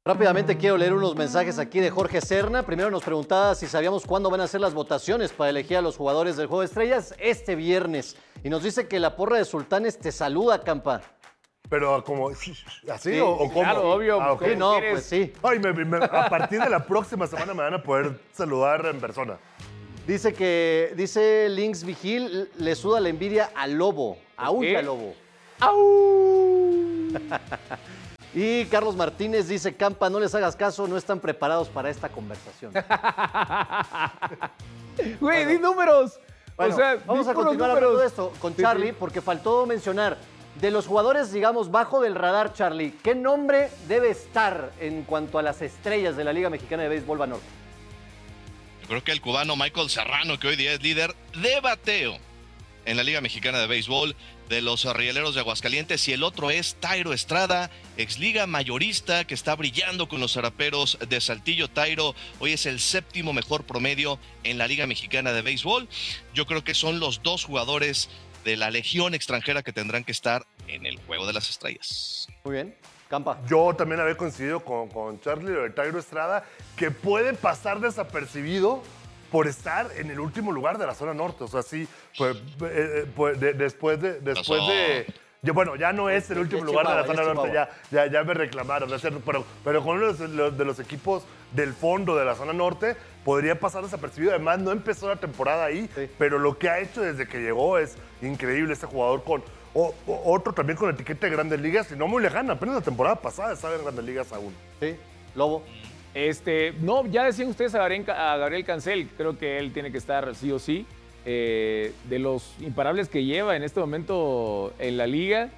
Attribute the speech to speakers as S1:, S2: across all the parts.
S1: Rápidamente quiero leer unos mensajes aquí de Jorge Serna. Primero nos preguntaba si sabíamos cuándo van a ser las votaciones para elegir a los jugadores del Juego de Estrellas. Este viernes. Y nos dice que la porra de Sultanes te saluda, Campa.
S2: Pero como, ¿así
S1: Sí,
S2: o cómo?
S3: Claro, obvio.
S2: Ah, ok.
S1: Sí, no, pues sí.
S2: Ay, a partir de la próxima semana me van a poder saludar en persona.
S1: Dice Lynx Vigil, le suda la envidia al Lobo. Aúlla, Lobo.
S3: ¡Au!
S1: Y Carlos Martínez dice, Campa, no les hagas caso, no están preparados para esta conversación.
S3: Güey, di números.
S1: Bueno,
S3: o sea,
S1: vamos
S3: di
S1: a
S3: puros
S1: continuar
S3: números.
S1: hablando de esto con
S3: Sí,
S1: Charlie,
S3: sí.
S1: porque faltó mencionar, de los jugadores, digamos, bajo del radar, Charlie, ¿qué nombre debe estar en cuanto a las estrellas de la Liga Mexicana de Béisbol Banorte?
S4: Yo creo que el cubano Michael Serrano, que hoy día es líder de bateo en la Liga Mexicana de Béisbol de los Rieleros de Aguascalientes, y el otro es Tairo Estrada, exliga mayorista, que está brillando con los Zaraperos de Saltillo. Tairo hoy es el 7º mejor promedio en la Liga Mexicana de Béisbol. Yo creo que son los dos jugadores de la legión extranjera que tendrán que estar en el Juego de las Estrellas.
S1: Muy bien, Campa.
S2: Yo también había coincidido con Charlie, lo de Tairo Estrada, que puede pasar desapercibido por estar en el último lugar de la zona norte. O sea, sí, después de bueno, ya no es el último lugar de la zona norte, ya me reclamaron, ¿no es cierto? Pero con uno de los equipos del fondo de la zona norte podría pasar desapercibido. Además, no empezó la temporada ahí,
S1: sí,
S2: pero lo que ha hecho desde que llegó es increíble. Este jugador con otro también con etiqueta de Grandes Ligas, y no muy lejana, apenas la temporada pasada estaba en Grandes Ligas aún.
S1: Sí, Lobo.
S3: No, ya decían ustedes a Gabriel Cancel, creo que él tiene que estar sí o sí. De los imparables que lleva en este momento en la liga,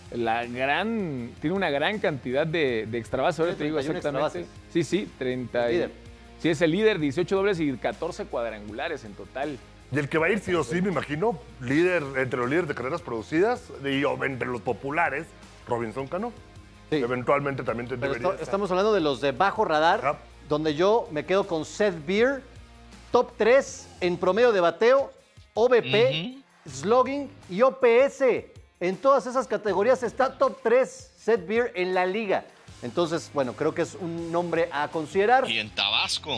S3: tiene una gran cantidad de extra bases. Ahora te digo
S1: 31
S3: exactamente.
S1: extra bases.
S3: Sí, 30.
S1: El líder.
S3: Sí, es el líder, 18 dobles y 14 cuadrangulares en total.
S2: Y el que va a ir sí o sí, me imagino, líder entre los líderes de carreras producidas y entre los populares, Robinson Cano.
S1: Sí.
S2: Eventualmente también
S1: Pero
S2: debería estar.
S1: estamos hablando de los de bajo radar,
S2: Ajá.
S1: donde yo me quedo con Seth Beer, top 3 en promedio de bateo, OBP, slugging y OPS. En todas esas categorías está top 3 Seth Beer en la liga. Entonces, bueno, creo que es un nombre a considerar.
S4: Y en Tabasco.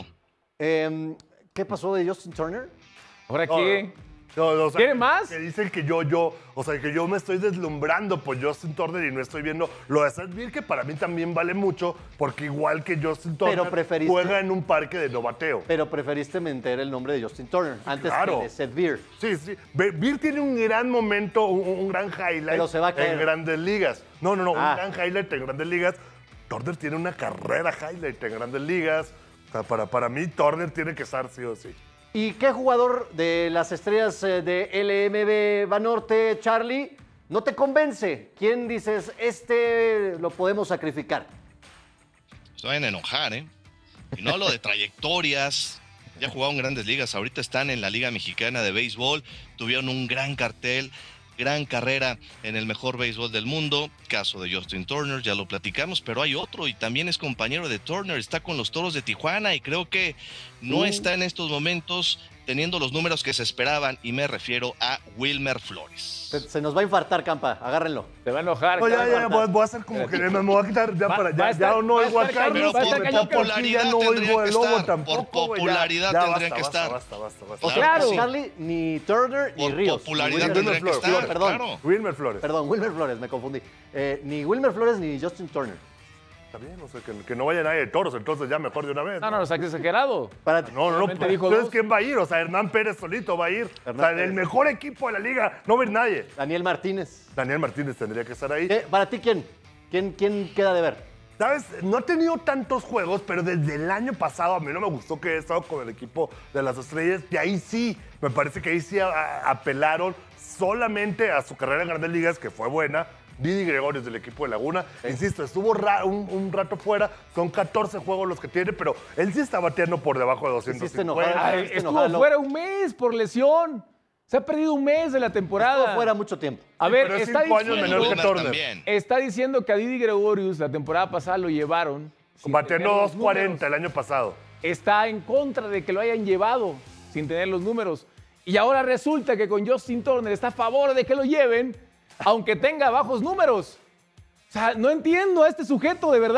S1: ¿Qué pasó de Justin Turner?
S3: ¿Ahora qué?
S2: O sea,
S3: ¿Quiere más?
S2: Que dicen que que yo me estoy deslumbrando por Justin Turner y no estoy viendo lo de Seth Beer, que para mí también vale mucho, porque igual que Justin Turner, juega en un parque de novateo.
S1: Pero preferiste meter el nombre de Justin Turner antes
S2: claro.
S1: que de Seth Beer.
S2: Sí. Beer tiene un gran momento, un gran highlight
S1: Pero se va a caer.
S2: en Grandes Ligas. No, un
S1: Ah.
S2: gran highlight en Grandes Ligas. Turner tiene una carrera highlight en Grandes Ligas. O sea, para mí, Turner tiene que estar sí o sí.
S1: ¿Y qué jugador de las estrellas de LMB Banorte, Charlie, no te convence? ¿Quién dices, lo podemos sacrificar?
S4: Se vayan a enojar, ¿eh? Y no hablo de trayectorias. Ya jugaron Grandes Ligas, ahorita están en la Liga Mexicana de Béisbol, tuvieron un gran cartel, gran carrera en el mejor béisbol del mundo. Caso de Justin Turner, ya lo platicamos, pero hay otro y también es compañero de Turner, está con los Toros de Tijuana y creo que no está en estos momentos teniendo los números que se esperaban, y me refiero a Wilmer Flores.
S1: Se nos va a infartar, Campa, agárrenlo.
S3: Se va a enojar.
S2: No, ya, voy a hacer como que me voy a quitar ya para allá. Ya no oigo a Carlos.
S4: Pero por
S3: va a estar
S4: popularidad
S2: ya no oigo
S4: tendrían que
S2: el Lobo
S4: estar.
S2: tampoco,
S4: Por
S2: güey,
S4: popularidad
S2: ya,
S4: tendrían que
S2: basta,
S4: estar.
S2: basta.
S1: O sea,
S3: Claro.
S1: Charlie, ni Turner, ni
S4: Por
S1: Ríos.
S4: popularidad
S1: Ni
S4: tendrían que
S2: Flores.
S4: estar,
S1: Perdón.
S4: claro.
S2: Wilmer Flores.
S1: Perdón, Wilmer Flores, me confundí. Ni Wilmer Flores ni Justin Turner.
S2: Está bien, o sea, que no vaya nadie de Toros, entonces ya mejor de una vez.
S3: No, está exagerado.
S1: Para ti.
S2: No,
S3: Solamente dijo
S2: entonces
S3: dos.
S2: ¿quién va a ir? O sea, Hernán Pérez solito va a ir.
S1: Hernán
S2: O sea,
S1: Pérez.
S2: el mejor equipo de la liga, no va a ir nadie.
S1: Daniel Martínez.
S2: Daniel Martínez tendría que estar ahí.
S1: ¿Para ti quién? ¿Quién queda de ver?
S2: ¿Sabes? No ha tenido tantos juegos, pero desde el año pasado a mí no me gustó que he estado con el equipo de las Estrellas. Y ahí sí, me parece que ahí sí apelaron solamente a su carrera en Grandes Ligas, que fue buena. Didi Gregorius del equipo de Laguna. Insisto, estuvo un rato fuera. Son 14 juegos los que tiene, pero él sí está bateando por debajo de 250.
S3: Ay, estuvo fuera un mes por lesión. Se ha perdido un mes de la temporada.
S1: Estuvo fuera mucho tiempo.
S3: A ver,
S2: pero es
S3: está
S2: 5 años menor que
S4: Wilmer
S2: Turner.
S4: también.
S3: Está diciendo que a Didi Gregorius la temporada pasada lo llevaron. sin
S2: Bateando
S3: tener los
S2: 240
S3: números.
S2: el año pasado.
S3: Está en contra de que lo hayan llevado sin tener los números. Y ahora resulta que con Justin Turner está a favor de que lo lleven, aunque tenga bajos números. O sea, no entiendo a este sujeto, de verdad.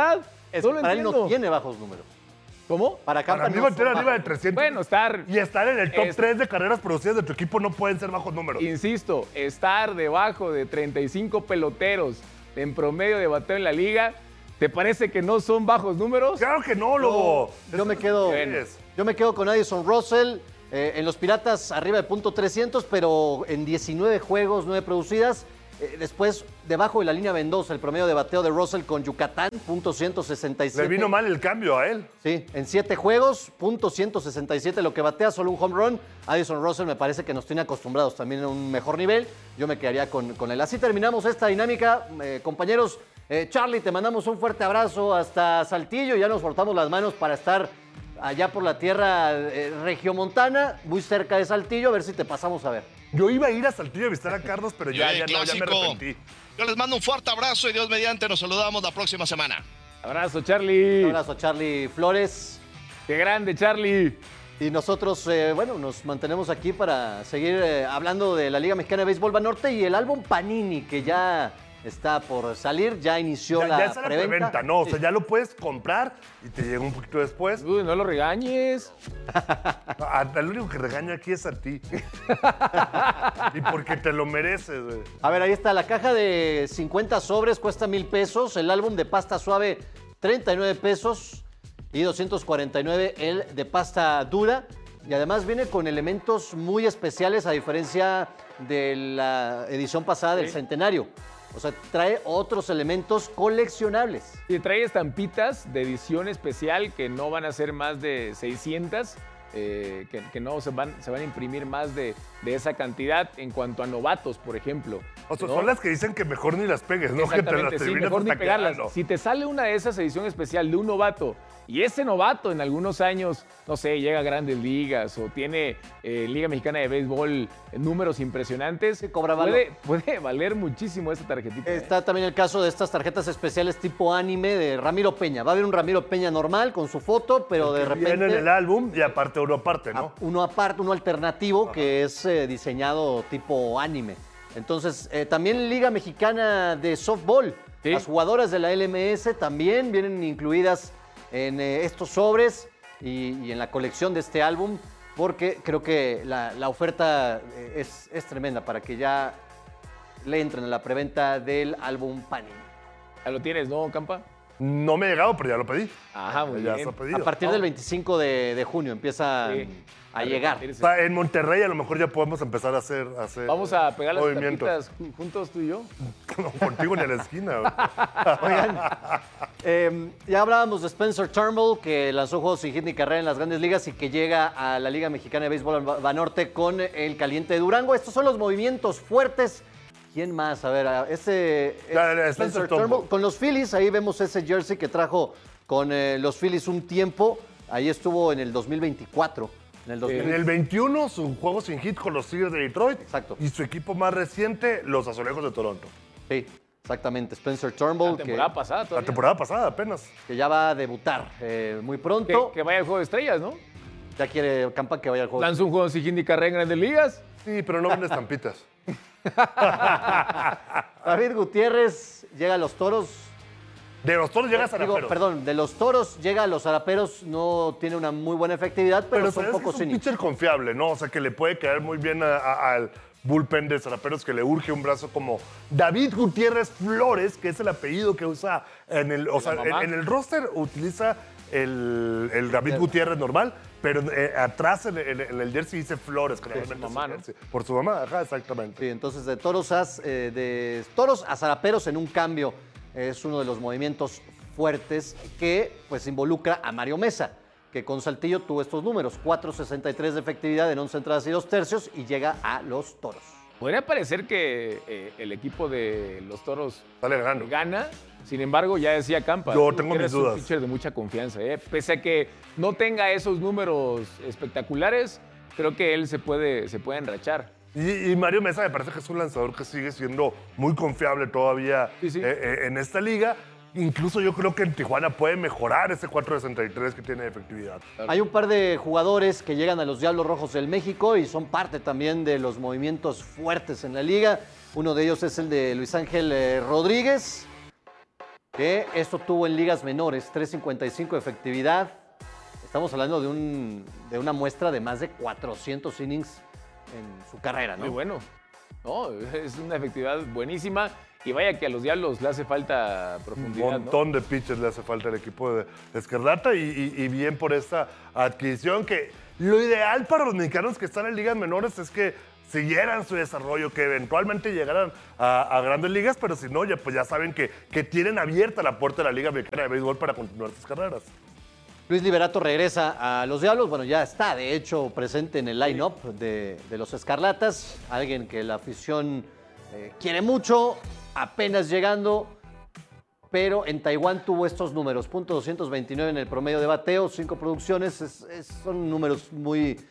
S1: Es
S3: No
S1: que
S3: lo
S1: para él no
S3: entiendo.
S1: tiene bajos números.
S3: ¿Cómo?
S1: Para Campa
S2: Para mí
S1: no
S2: bater
S1: son
S2: arriba de
S1: bajos.
S2: 300
S3: Bueno, estar,
S2: y estar en el top
S3: es-
S2: 3 de carreras producidas de tu equipo no pueden ser bajos números.
S3: insisto, estar debajo de 35 peloteros en promedio de bateo en la liga, ¿te parece que no son bajos números?
S2: Claro que no, Lobo.
S1: Yo me quedo,
S3: Bueno.
S1: yo me quedo con Addison Russell. En los Piratas arriba de .300, pero en 19 juegos, 9 producidas. Después, debajo de la línea Mendoza, el promedio de bateo de Russell con Yucatán, .167.
S2: Le vino mal el cambio a él.
S1: Sí, en 7 juegos, .167 lo que batea, solo un home run. Addison Russell me parece que nos tiene acostumbrados también a un mejor nivel. Yo me quedaría con él. Así terminamos esta dinámica. Compañeros, Charlie, te mandamos un fuerte abrazo hasta Saltillo. Ya nos frotamos las manos para estar allá por la tierra regiomontana, muy cerca de Saltillo, a ver si te pasamos a ver.
S2: Yo iba a ir a Saltillo a visitar a Carlos, pero ya no, ya me arrepentí.
S4: Yo les mando un fuerte abrazo y Dios mediante nos saludamos la próxima semana.
S3: Abrazo, Charlie.
S1: Un abrazo, Charlie Flores.
S3: Qué grande, Charlie.
S1: Y nosotros, nos mantenemos aquí para seguir hablando de la Liga Mexicana de Béisbol Banorte y el álbum Panini, que ya está por salir, ya inició
S2: Ya
S1: la
S2: está la
S1: preventa.
S2: preventa, ¿no? O
S1: Sí.
S2: sea, ya lo puedes comprar y te llega un poquito después.
S3: Uy, no lo regañes.
S2: El único que regaño aquí es a ti. Y porque te lo mereces, güey.
S1: A ver, ahí está, la caja de 50 sobres cuesta 1,000 pesos, el álbum de pasta suave 39 pesos y 249 el de pasta dura. Y además viene con elementos muy especiales a diferencia de la edición pasada del
S3: Sí.
S1: centenario. O sea, trae otros elementos coleccionables.
S3: Y trae estampitas de edición especial que no van a ser más de 600, que no se van a imprimir más de esa cantidad en cuanto a novatos, por ejemplo.
S2: O sea,
S3: ¿no?
S2: son las que dicen que mejor ni las pegues, ¿no? Que te las
S3: Exactamente, sí,
S2: terminas
S3: mejor ni
S2: hasta
S3: pegarlas.
S2: quedando.
S3: Si te sale una de esas edición especial de un novato y ese novato en algunos años, no sé, llega a grandes ligas o tiene Liga Mexicana de Béisbol números impresionantes,
S1: Sí, cobra valor.
S3: puede valer muchísimo esta tarjetita.
S1: Está también el caso de estas tarjetas especiales tipo anime de Ramiro Peña. Va a haber un Ramiro Peña normal con su foto, pero de repente
S2: Viene en el álbum y aparte uno aparte, ¿no?
S1: uno aparte, uno alternativo que es diseñado tipo anime. Entonces, también Liga Mexicana de Softball.
S3: Sí.
S1: Las jugadoras de la LMS también vienen incluidas en estos sobres y en la colección de este álbum, porque creo que la oferta es tremenda para que ya le entren a la preventa del álbum Panini.
S3: Ya lo tienes, ¿no, Campa?
S2: No me ha llegado, pero ya lo pedí.
S3: Ajá, muy
S2: Ya
S3: bien.
S2: está pedido.
S1: A partir del 25 de junio empieza
S3: Sí.
S1: a llegar.
S2: O sea, en Monterrey a lo mejor ya podemos empezar a hacer
S3: Vamos a pegar las
S2: movimientos.
S3: estampitas juntos tú y yo.
S2: No, contigo ni a la esquina, güey.
S1: Ya hablábamos de Spencer Turnbull, que lanzó juegos sin hit ni carrera en las grandes ligas y que llega a la Liga Mexicana de Béisbol Banorte con el caliente de Durango. Estos son los movimientos fuertes. ¿Quién más? A ver,
S2: Spencer Turnbull.
S1: Con los Phillies, ahí vemos ese jersey que trajo con los Phillies un tiempo. Ahí estuvo en el 2024. En el 2000.
S2: En el 21, su juego sin hit con los Tigres de Detroit.
S1: Exacto.
S2: Y su equipo más reciente, los Azulejos de Toronto.
S1: Sí, exactamente. Spencer Turnbull,
S3: La temporada pasada
S2: La
S3: todavía.
S2: temporada pasada apenas.
S1: que ya va a debutar muy pronto.
S3: Que vaya al juego de estrellas, ¿no?
S1: Ya quiere Campa que vaya al juego.
S3: Lanza un juego sin hit ni carrera en grandes ligas.
S2: Sí, pero no vende estampitas.
S1: David Gutiérrez llega a los Toros.
S2: De los Toros llega a
S1: Digo,
S2: Zaraperos.
S1: perdón, de los Toros llega a los Zaraperos, no tiene una muy buena efectividad, pero, son
S2: sabes que
S1: poco
S2: es un
S1: cínicos.
S2: pitcher confiable, ¿no? O sea, que le puede caer muy bien al bullpen de Zaraperos, que le urge un brazo como David Gutiérrez Flores, que es el apellido que usa en el... O sea,
S3: mamá.
S2: en el roster utiliza el David Gutiérrez normal, pero atrás en el jersey dice Flores, que normalmente es
S3: mamá,
S2: su
S3: ¿no?
S2: jersey. Por su mamá, ajá, exactamente.
S1: Sí, entonces de Toros a Zaraperos en un cambio es uno de los movimientos fuertes que pues involucra a Mario Mesa, que con Saltillo tuvo estos números, 4.63 de efectividad en 11 entradas y 2 tercios y llega a los Toros.
S3: Podría parecer que el equipo de los Toros
S2: Sale ganando.
S3: gana. Sin embargo, ya decía Campa.
S2: Yo tengo mis
S3: Es un
S2: dudas.
S3: pitcher de mucha confianza. Pese a que no tenga esos números espectaculares, creo que él se puede enrachar.
S2: Y Mario Mesa me parece que es un lanzador que sigue siendo muy confiable todavía
S3: Sí, sí.
S2: En esta liga. Incluso yo creo que en Tijuana puede mejorar ese 4.63 que tiene de efectividad.
S1: Hay un par de jugadores que llegan a los Diablos Rojos del México y son parte también de los movimientos fuertes en la liga. Uno de ellos es el de Luis Ángel Rodríguez. que esto tuvo en ligas menores, 3.55 de efectividad. Estamos hablando de una muestra de más de 400 innings en su carrera, ¿no?
S3: Muy bueno. No, es una efectividad buenísima. Y vaya que a los Diablos le hace falta profundidad,
S2: Un montón de pitchers le hace falta al equipo de Escarlata y bien por esta adquisición que lo ideal para los mexicanos que están en ligas menores es que siguieran su desarrollo, que eventualmente llegaran a grandes ligas, pero si no, pues ya saben que tienen abierta la puerta de la Liga Mexicana de Béisbol para continuar sus carreras.
S1: Luis Liberato regresa a los Diablos, bueno, ya está de hecho presente en el line-up de los Escarlatas, alguien que la afición quiere mucho, apenas llegando, pero en Taiwán tuvo estos números, .229 en el promedio de bateo, 5 producciones, son números muy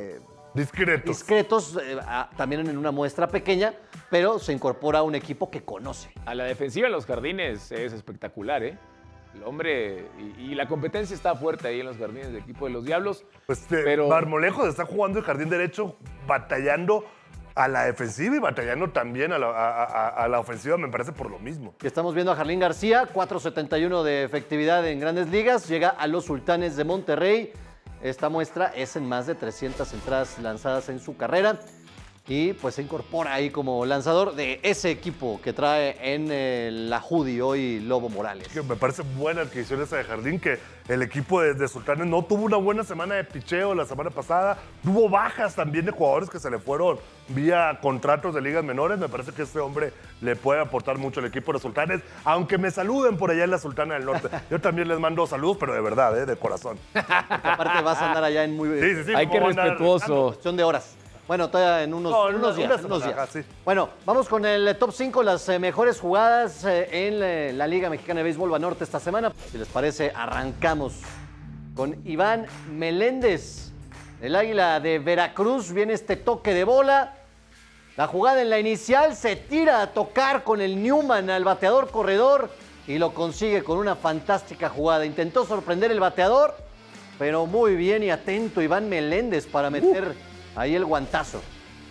S1: discretos, también en una muestra pequeña, pero se incorpora a un equipo que conoce.
S3: A la defensiva en los Jardines es espectacular, ¿eh? El hombre y la competencia está fuerte ahí en los Jardines del equipo de los Diablos.
S2: Pues
S3: pero
S2: Marmolejos está jugando el jardín derecho, batallando a la defensiva y batallando también a la ofensiva, me parece por lo mismo.
S1: Estamos viendo a Jarlín García, 4.71 de efectividad en Grandes Ligas, llega a los Sultanes de Monterrey. Esta muestra es en más de 300 entradas lanzadas en su carrera y pues se incorpora ahí como lanzador de ese equipo que trae en la Judy hoy Lobo Morales.
S2: Me parece buena adquisición esa de Jardín, que el equipo de Sultanes no tuvo una buena semana de picheo la semana pasada. Tuvo bajas también de jugadores que se le fueron vía contratos de ligas menores. Me parece que este hombre le puede aportar mucho al equipo de Sultanes, aunque me saluden por allá en la Sultana del Norte. Yo también les mando saludos, pero de verdad, de corazón.
S1: Porque aparte vas a andar allá en muy...
S2: Sí,
S3: hay que respetuoso.
S1: Cuestión de horas. Bueno, todavía en unos días.
S2: Sí.
S1: Bueno, vamos con el top 5, las mejores jugadas en la Liga Mexicana de Béisbol Banorte esta semana. Si les parece, arrancamos con Iván Meléndez. El Águila de Veracruz, viene este toque de bola. La jugada en la inicial, se tira a tocar con el Newman al bateador corredor y lo consigue con una fantástica jugada. Intentó sorprender el bateador, pero muy bien y atento Iván Meléndez para meter ahí el guantazo.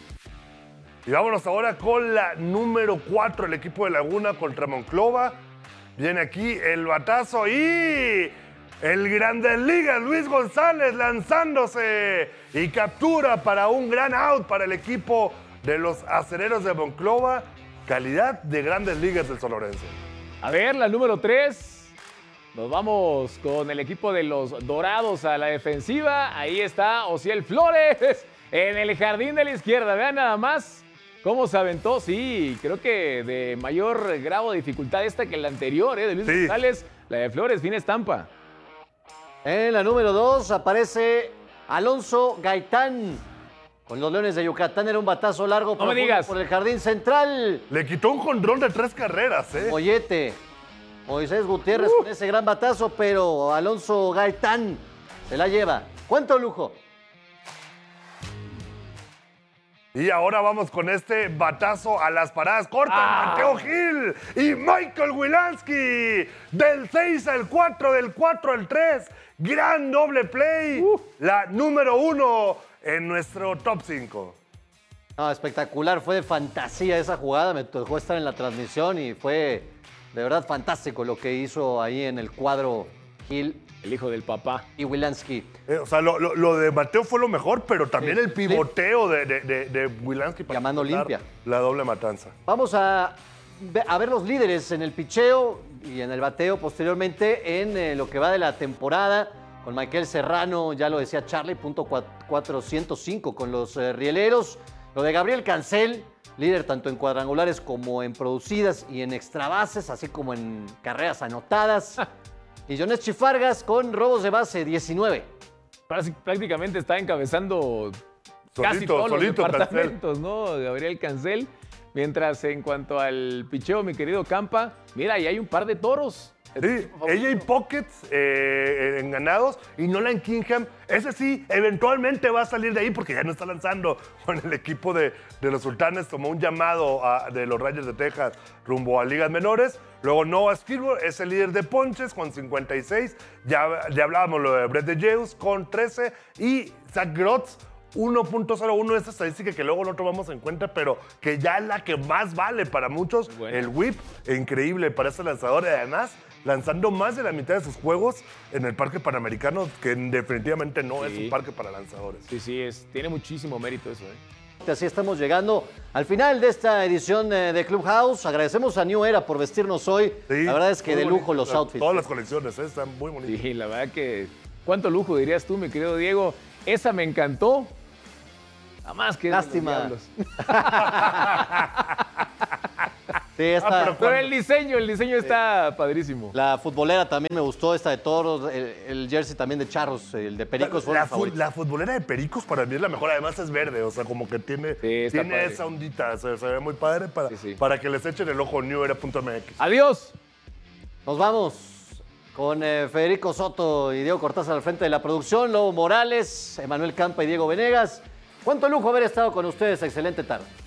S2: Y vámonos ahora con la número 4, el equipo de Laguna contra Monclova. Viene aquí el batazo y el Grandes Ligas, Luis González lanzándose y captura para un gran out para el equipo de los Acereros de Monclova. Calidad de Grandes Ligas del Sonorense.
S3: A ver, la número 3. Nos vamos con el equipo de los Dorados a la defensiva. Ahí está Osiel Flores en el jardín de la izquierda. Vean nada más cómo se aventó. Sí, creo que de mayor grado de dificultad esta que la anterior, de Luis González. La de Flores, fin estampa.
S1: En la número 2 aparece Alonso Gaitán. Con los Leones de Yucatán era un batazo largo
S3: no me digas.
S1: Por el jardín central.
S2: Le quitó un jonrón de 3 carreras,
S1: Mollete. Moisés Gutiérrez con ese gran batazo, pero Alonso Gaitán se la lleva. ¿Cuánto lujo?
S2: Y ahora vamos con este batazo a las paradas cortas. Mateo Gil y Michael Wilansky. Del 6 al 4, del 4 al 3. Gran doble play. La número 1 en nuestro top 5.
S1: No, espectacular. Fue de fantasía esa jugada. Me tocó estar en la transmisión y fue de verdad fantástico lo que hizo ahí en el cuadro Gil.
S3: El hijo del papá.
S1: Y Wilansky.
S2: O sea, lo de Mateo fue lo mejor, pero también el pivoteo de Wilansky.
S1: Llamando limpia.
S2: La doble matanza.
S1: Vamos a ver los líderes en el picheo y en el bateo posteriormente en lo que va de la temporada. Con Michael Serrano, ya lo decía Charlie, .405 con los rieleros. Lo de Gabriel Cancel, líder tanto en cuadrangulares como en producidas y en extrabases, así como en carreras anotadas. Y Jones Chifargas con robos de base, 19.
S3: Prácticamente está encabezando casi todos los departamentos, ¿no? Gabriel Cancel. Mientras en cuanto al picheo, mi querido Campa, mira, ahí hay un par de toros.
S2: Sí, AJ Pockets en ganados y Nolan Kingham, ese sí, eventualmente va a salir de ahí porque ya no está lanzando con el equipo de los Sultanes. Tomó un llamado de los Rangers de Texas rumbo a ligas menores. Luego Noah Skidmore es el líder de ponches con 56. Ya hablábamos lo de Brett DeJeus con 13 y Zach Grotz 1.01, esta estadística que luego no tomamos en cuenta, pero que ya es la que más vale para muchos. Bueno. El whip, increíble para este lanzador. Y además, lanzando más de la mitad de sus juegos en el Parque Panamericano, que definitivamente no es
S3: Sí.
S2: un parque para lanzadores.
S3: Sí, sí, tiene muchísimo mérito eso,
S1: Así estamos llegando al final de esta edición de Clubhouse. Agradecemos a New Era por vestirnos hoy.
S2: Sí,
S1: La verdad es que
S2: muy
S1: de lujo
S2: bonito.
S1: los outfits.
S2: Todas las colecciones, están muy bonitas.
S3: Sí, la verdad que cuánto lujo dirías tú, mi querido Diego. Esa me encantó. Nada más que
S1: Lástima.
S3: los diablos.
S1: Sí, esta,
S3: Pero el diseño está padrísimo.
S1: la futbolera también me gustó, esta de toros, el jersey también de charros, el de pericos fue
S2: La,
S1: mi favorito.
S2: la futbolera de Pericos para mí es la mejor, además es verde, o sea, como que tiene,
S3: Sí, está
S2: tiene
S3: padre.
S2: esa ondita, se ve muy padre para,
S3: Sí, sí.
S2: para que les echen el ojo newera.mx.
S3: Adiós.
S1: Nos vamos con Federico Soto y Diego Cortázar al frente de la producción, Lobo Morales, Emanuel Campa y Diego Venegas. Cuánto lujo haber estado con ustedes, excelente tarde.